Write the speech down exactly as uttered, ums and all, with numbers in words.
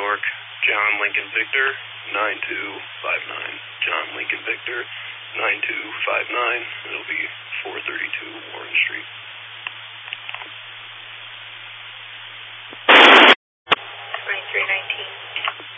York, John Lincoln Victor, nine two five nine. John Lincoln Victor, nine two five nine. It'll be